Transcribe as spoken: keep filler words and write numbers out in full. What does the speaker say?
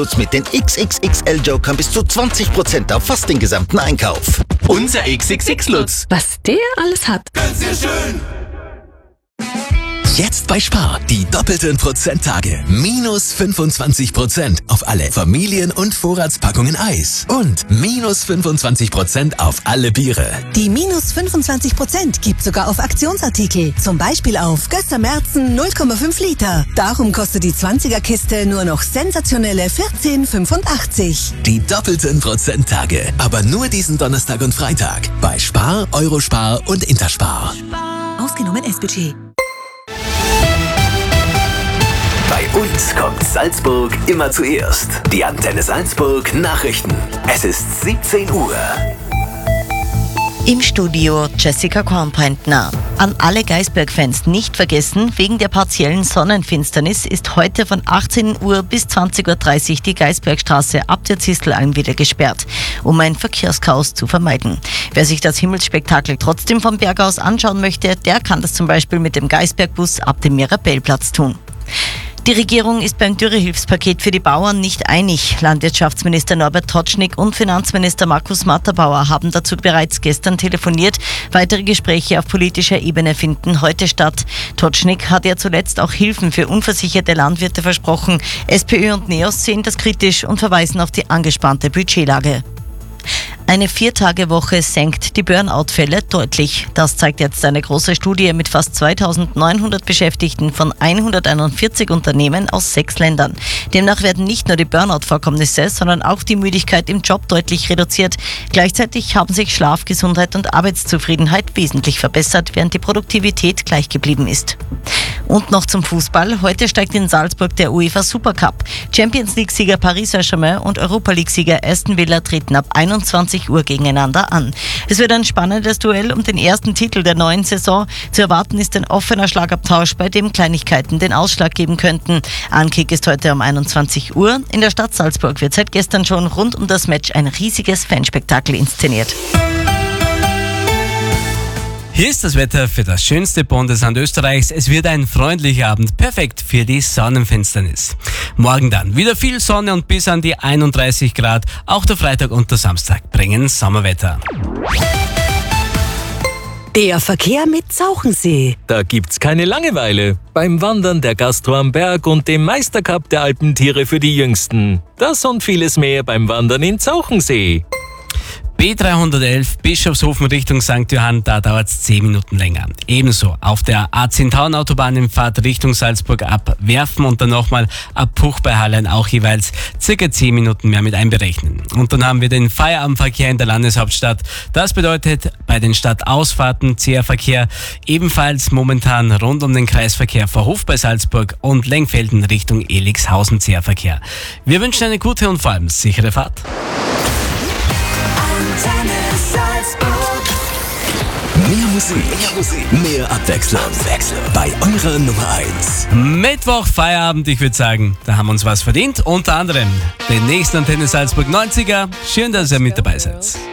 Mit den X X X L-Jokern bis zu zwanzig Prozent auf fast den gesamten Einkauf. Unser X X X-Lutz. Was der alles hat. Ganz sehr schön. Jetzt bei Spar, die doppelten Prozenttage. Minus fünfundzwanzig Prozent auf alle Familien- und Vorratspackungen Eis. Und minus fünfundzwanzig Prozent auf alle Biere. Die minus fünfundzwanzig Prozent gibt sogar auf Aktionsartikel. Zum Beispiel auf Gösser Märzen null Komma fünf Liter. Darum kostet die zwanziger-Kiste nur noch sensationelle vierzehn fünfundachtzig. Die doppelten Prozenttage. Aber nur diesen Donnerstag und Freitag. Bei Spar, Eurospar und Interspar. Ausgenommen S-Budget. Bei uns kommt Salzburg immer zuerst. Die Antenne Salzburg Nachrichten. Es ist siebzehn Uhr. Im Studio Jessica Kornpointner. An alle Geisberg-Fans nicht vergessen, wegen der partiellen Sonnenfinsternis ist heute von achtzehn Uhr bis zwanzig Uhr dreißig die Geisbergstraße ab der Zistelalm wieder gesperrt, um ein Verkehrschaos zu vermeiden. Wer sich das Himmelsspektakel trotzdem vom Berg aus anschauen möchte, der kann das zum Beispiel mit dem Geisbergbus ab dem Mirabellplatz tun. Die Regierung ist beim Dürrehilfspaket für die Bauern nicht einig. Landwirtschaftsminister Norbert Totschnig und Finanzminister Markus Matterbauer haben dazu bereits gestern telefoniert. Weitere Gespräche auf politischer Ebene finden heute statt. Totschnig hat ja zuletzt auch Hilfen für unversicherte Landwirte versprochen. SPÖ und NEOS sehen das kritisch und verweisen auf die angespannte Budgetlage. Eine Viertagewoche senkt die Burnout-Fälle deutlich. Das zeigt jetzt eine große Studie mit fast zweitausendneunhundert Beschäftigten von hunderteinundvierzig Unternehmen aus sechs Ländern. Demnach werden nicht nur die Burnout-Vorkommnisse, sondern auch die Müdigkeit im Job deutlich reduziert. Gleichzeitig haben sich Schlaf, Gesundheit und Arbeitszufriedenheit wesentlich verbessert, während die Produktivität gleich geblieben ist. Und noch zum Fußball. Heute steigt in Salzburg der UEFA Supercup. Champions League-Sieger Paris Saint-Germain und Europa League-Sieger Aston Villa treten ab einundzwanzig Uhr gegeneinander an. Es wird ein spannendes Duell um den ersten Titel der neuen Saison. Zu erwarten ist ein offener Schlagabtausch, bei dem Kleinigkeiten den Ausschlag geben könnten. Ankick ist heute um einundzwanzig Uhr. In der Stadt Salzburg wird seit gestern schon rund um das Match ein riesiges Fanspektakel inszeniert. Hier ist das Wetter für das schönste Bundesland Österreichs. Es wird ein freundlicher Abend, perfekt für die Sonnenfinsternis. Morgen dann wieder viel Sonne und bis an die einunddreißig Grad. Auch der Freitag und der Samstag bringen Sommerwetter. Der Verkehr mit Zauchensee. Da gibt's keine Langeweile. Beim Wandern der Gastro am Berg und dem Meistercup der Alpentiere für die Jüngsten. Das und vieles mehr beim Wandern in Zauchensee. B dreihundertelf Bischofshofen Richtung Sankt Johann, da dauert es zehn Minuten länger. Ebenso auf der A zehn Autobahn in Fahrt Richtung Salzburg ab Werfen und dann nochmal ab Puch bei Hallein auch jeweils circa zehn Minuten mehr mit einberechnen. Und dann haben wir den Feierabendverkehr in der Landeshauptstadt. Das bedeutet bei den Stadtausfahrten zäher Verkehr ebenfalls momentan rund um den Kreisverkehr vor Hof bei Salzburg und Lengfelden Richtung Elixhausen zäher Verkehr. Wir wünschen eine gute und vor allem sichere Fahrt. Mehr Musik, mehr Musik, mehr Abwechslung. Abwechslung. Bei eurer Nummer eins. Mittwoch, Feierabend, ich würde sagen, da haben wir uns was verdient. Unter anderem den nächsten Antenne Salzburg neunziger. Schön, dass ihr mit dabei seid.